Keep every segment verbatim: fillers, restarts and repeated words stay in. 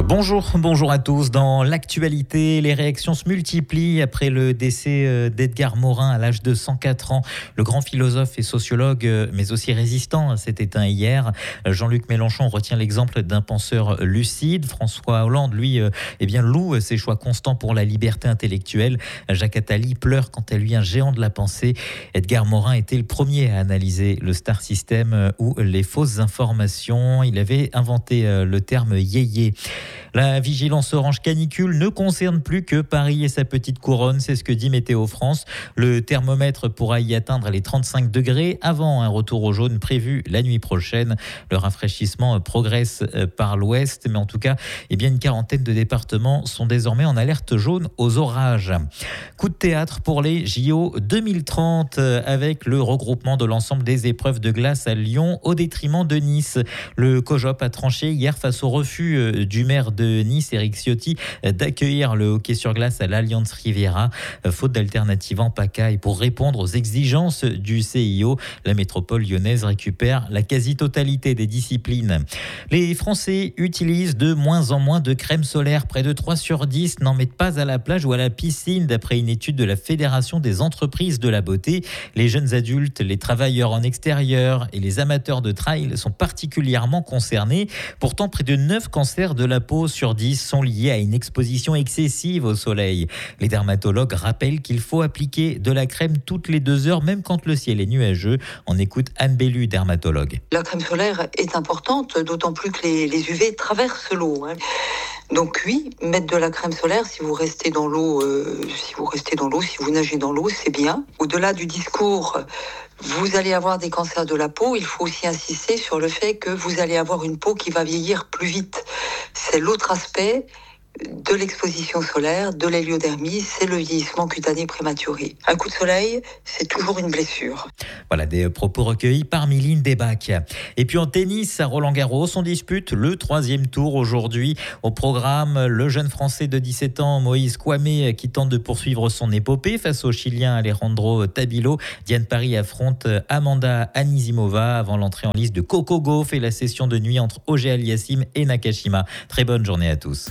Bonjour, bonjour à tous. Dans l'actualité, les réactions se multiplient après le décès d'Edgar Morin à l'âge de cent quatre ans. Le grand philosophe et sociologue, mais aussi résistant, s'est éteint hier. Jean-Luc Mélenchon retient l'exemple d'un penseur lucide. François Hollande, lui, eh bien, loue ses choix constants pour la liberté intellectuelle. Jacques Attali pleure quant à lui un géant de la pensée. Edgar Morin était le premier à analyser le star system ou les fausses informations. Il avait inventé le terme yéyé. La vigilance orange canicule ne concerne plus que Paris et sa petite couronne, c'est ce que dit Météo France. Le thermomètre pourra y atteindre les trente-cinq degrés avant un retour au jaune prévu la nuit prochaine. Le rafraîchissement progresse par l'ouest, mais en tout cas, eh bien une quarantaine de départements sont désormais en alerte jaune aux orages. Coup de théâtre pour les J O deux mille trente avec le regroupement de l'ensemble des épreuves de glace à Lyon au détriment de Nice. Le COJOP a tranché hier face au refus du maire de Nice, Éric Ciotti, d'accueillir le hockey sur glace à l'Allianz Riviera, faute d'alternative en pagaille. Pour répondre aux exigences du C I O, la métropole lyonnaise récupère la quasi-totalité des disciplines. Les Français utilisent de moins en moins de crème solaire. Près de trois sur dix n'en mettent pas à la plage ou à la piscine, d'après une étude de la Fédération des entreprises de la beauté. Les jeunes adultes, les travailleurs en extérieur et les amateurs de trail sont particulièrement concernés. Pourtant, près de neuf cancers de la peau sur dix sont liés à une exposition excessive au soleil. Les dermatologues rappellent qu'il faut appliquer de la crème toutes les deux heures, même quand le ciel est nuageux. On écoute Anne Bellu, dermatologue. La crème solaire est importante, d'autant plus que les, les U V traversent l'eau. Hein. Donc oui, mettre de la crème solaire si vous restez dans l'eau, euh, si vous restez dans l'eau, si vous nagez dans l'eau, c'est bien. Au-delà du discours, vous allez avoir des cancers de la peau, il faut aussi insister sur le fait que vous allez avoir une peau qui va vieillir plus vite. C'est l'autre aspect de l'exposition solaire, de l'héliodermie, c'est le vieillissement cutané prématuré. Un coup de soleil, c'est toujours une blessure. Voilà des propos recueillis par Miline Debac. Et puis en tennis, à Roland-Garros, on dispute le troisième tour aujourd'hui. Au programme, le jeune Français de dix-sept ans, Moïse Kouamé, qui tente de poursuivre son épopée face au Chilien Alejandro Tabilo. Diane Paris affronte Amanda Anisimova avant l'entrée en liste de Coco Gauff et la session de nuit entre Auger-Aliassime et Nakashima. Très bonne journée à tous.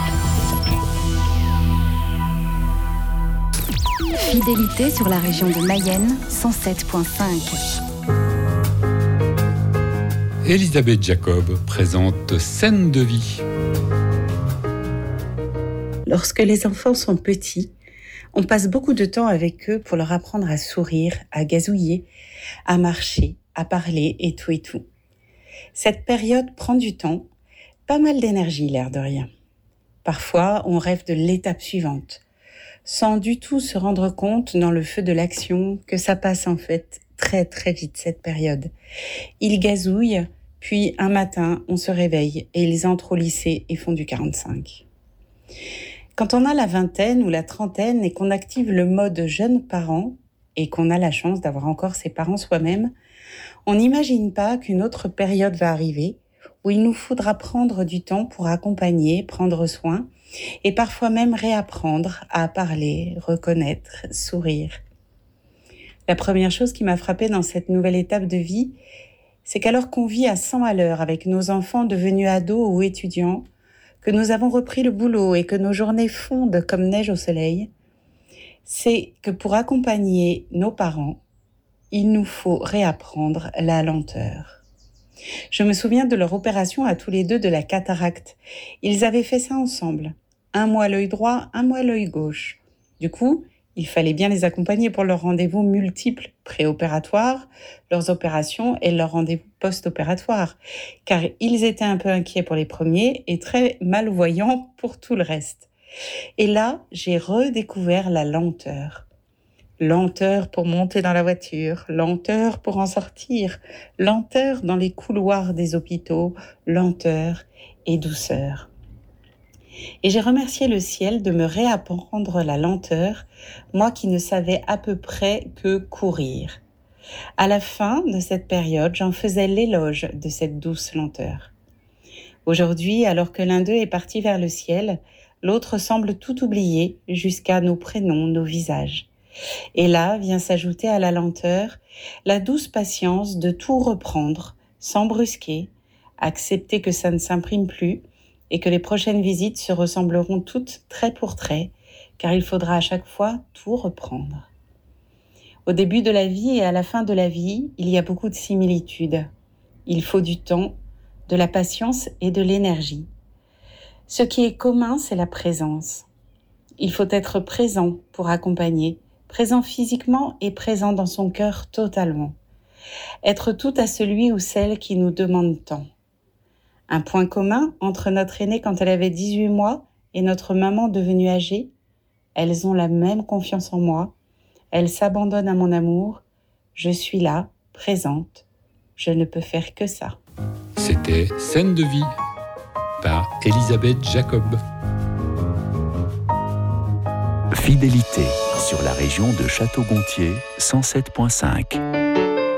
Fidélité sur la région de Mayenne, cent sept virgule cinq. Elisabeth Jacob présente Scène de vie. Lorsque les enfants sont petits, on passe beaucoup de temps avec eux pour leur apprendre à sourire, à gazouiller, à marcher, à parler et tout et tout. Cette période prend du temps, pas mal d'énergie, l'air de rien. Parfois, on rêve de l'étape suivante, sans du tout se rendre compte dans le feu de l'action que ça passe en fait très très vite cette période. Ils gazouillent, puis un matin, on se réveille et ils entrent au lycée et font du quarante-cinq. Quand on a la vingtaine ou la trentaine et qu'on active le mode jeune parent et qu'on a la chance d'avoir encore ses parents soi-même, on n'imagine pas qu'une autre période va arriver où il nous faudra prendre du temps pour accompagner, prendre soin et parfois même réapprendre à parler, reconnaître, sourire. La première chose qui m'a frappée dans cette nouvelle étape de vie, c'est qu'alors qu'on vit à cent à l'heure avec nos enfants devenus ados ou étudiants, que nous avons repris le boulot et que nos journées fondent comme neige au soleil, c'est que pour accompagner nos parents, il nous faut réapprendre la lenteur. Je me souviens de leur opération à tous les deux de la cataracte. Ils avaient fait ça ensemble. Un mois l'œil droit, un mois l'œil gauche. Du coup, il fallait bien les accompagner pour leurs rendez-vous multiples, préopératoires, leurs opérations et leurs rendez-vous post-opératoires, car ils étaient un peu inquiets pour les premiers et très malvoyants pour tout le reste. Et là, j'ai redécouvert la lenteur. Lenteur pour monter dans la voiture, lenteur pour en sortir, lenteur dans les couloirs des hôpitaux, lenteur et douceur. Et j'ai remercié le ciel de me réapprendre la lenteur, moi qui ne savais à peu près que courir. À la fin de cette période, j'en faisais l'éloge de cette douce lenteur. Aujourd'hui, alors que l'un d'eux est parti vers le ciel, l'autre semble tout oublier jusqu'à nos prénoms, nos visages. Et là vient s'ajouter à la lenteur la douce patience de tout reprendre sans brusquer, accepter que ça ne s'imprime plus et que les prochaines visites se ressembleront toutes trait pour trait, car il faudra à chaque fois tout reprendre. Au début de la vie et à la fin de la vie, il y a beaucoup de similitudes. Il faut du temps, de la patience et de l'énergie. Ce qui est commun, c'est la présence. Il faut être présent pour accompagner, présent physiquement et présent dans son cœur totalement. Être tout à celui ou celle qui nous demande tant. Un point commun entre notre aînée quand elle avait dix-huit mois et notre maman devenue âgée, elles ont la même confiance en moi, elles s'abandonnent à mon amour, je suis là, présente, je ne peux faire que ça. C'était Scène de vie par Elisabeth Jacob. Fidélité sur la région de Château-Gontier cent sept virgule cinq.